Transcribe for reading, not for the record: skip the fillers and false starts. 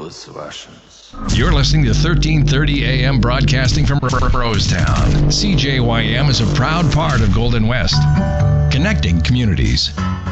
You're listening to 1330 AM broadcasting from Rosetown. CJYM is a proud part of Golden West, connecting communities.